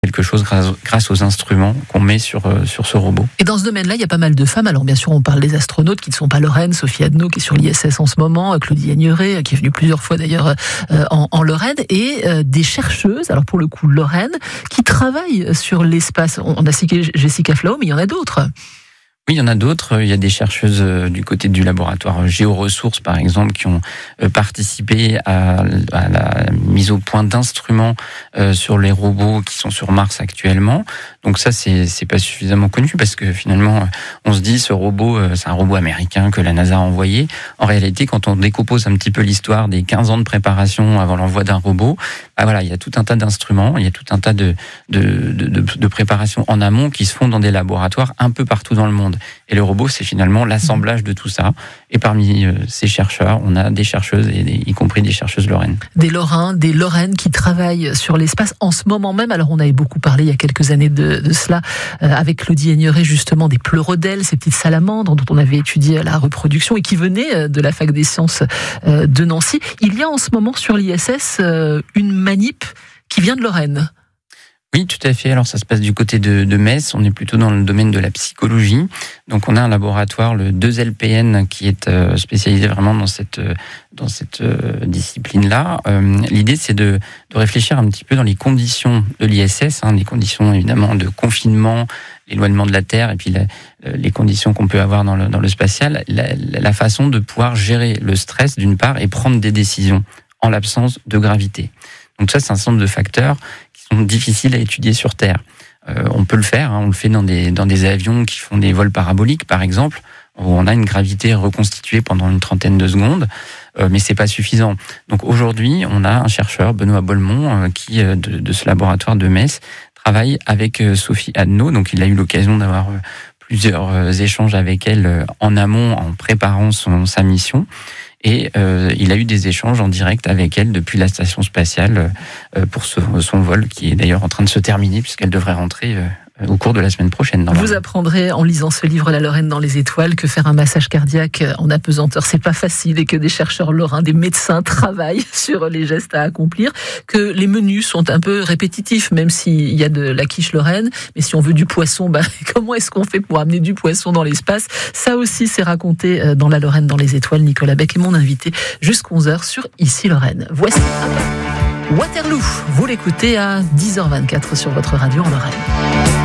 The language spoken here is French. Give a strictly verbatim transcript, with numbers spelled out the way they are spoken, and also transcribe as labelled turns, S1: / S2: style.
S1: quelque chose grâce, grâce aux instruments qu'on met sur, euh, sur ce robot.
S2: Et dans ce domaine-là, il y a pas mal de femmes. Alors bien sûr, on parle des astronautes qui ne sont pas Lorraine, Sophie Adno qui est sur l'I S S en ce moment, Claudie Agneray qui est venue plusieurs fois d'ailleurs euh, en, en Lorraine, et euh, des chercheuses, alors pour le coup Lorraine, qui travaillent sur l'espace. On a cité Jessica Flao, mais il y en a d'autres.
S1: Oui, il y en a d'autres. Il y a des chercheuses du côté du laboratoire Géoressources, par exemple, qui ont participé à, à la mise au point d'instruments sur les robots qui sont sur Mars actuellement. Donc ça, c'est, c'est pas suffisamment connu parce que finalement, on se dit ce robot, c'est un robot américain que la NASA a envoyé. En réalité, quand on décompose un petit peu l'histoire des quinze ans de préparation avant l'envoi d'un robot, bah voilà, il y a tout un tas d'instruments, il y a tout un tas de, de, de, de, de préparations en amont qui se font dans des laboratoires un peu partout dans le monde. Et le robot, c'est finalement l'assemblage de tout ça. Et parmi euh, ces chercheurs, on a des chercheuses, et des, y compris des chercheuses lorraines.
S2: Des Lorrains, des Lorraines qui travaillent sur l'espace en ce moment même. Alors on avait beaucoup parlé il y a quelques années de, de cela euh, avec Claudie Agneray, justement, des pleurodelles, ces petites salamandres dont on avait étudié la reproduction et qui venaient de la fac des sciences euh, de Nancy. Il y a en ce moment sur l'I S S euh, une manip qui vient de Lorraine.
S1: Oui, tout à fait. Alors, ça se passe du côté de, de Metz. On est plutôt dans le domaine de la psychologie. Donc, on a un laboratoire, le deux L P N, qui est euh, spécialisé vraiment dans cette, dans cette euh, discipline-là. Euh, l'idée, c'est de, de réfléchir un petit peu dans les conditions de l'I S S, hein, les conditions, évidemment, de confinement, l'éloignement de la Terre, et puis la, les conditions qu'on peut avoir dans le, dans le spatial, la, la façon de pouvoir gérer le stress, d'une part, et prendre des décisions en l'absence de gravité. Donc ça, c'est un ensemble de facteurs qui sont difficiles à étudier sur Terre. Euh, on peut le faire, hein, on le fait dans des, dans des avions qui font des vols paraboliques, par exemple, où on a une gravité reconstituée pendant une trentaine de secondes, euh, mais c'est pas suffisant. Donc aujourd'hui, on a un chercheur, Benoît Bolmont, euh, qui, euh, de, de ce laboratoire de Metz, travaille avec euh, Sophie Adno. Donc il a eu l'occasion d'avoir euh, plusieurs euh, échanges avec elle euh, en amont, en préparant son, sa mission. Et euh, il a eu des échanges en direct avec elle depuis la station spatiale euh, pour ce, son vol qui est d'ailleurs en train de se terminer puisqu'elle devrait rentrer euh, au cours de la semaine prochaine.
S2: Vous apprendrez en lisant ce livre La Lorraine dans les étoiles que faire un massage cardiaque en apesanteur c'est pas facile et que des chercheurs lorrains, des médecins travaillent sur les gestes à accomplir, que les menus sont un peu répétitifs même s'il y a de la quiche lorraine, mais si on veut du poisson, bah, comment est-ce qu'on fait pour amener du poisson dans l'espace? Ça aussi c'est raconté dans La Lorraine dans les étoiles. Nicolas Beck est mon invité jusqu'à onze heures sur Ici Lorraine. Voici Waterloo, vous l'écoutez à dix heures vingt-quatre sur votre radio en Lorraine.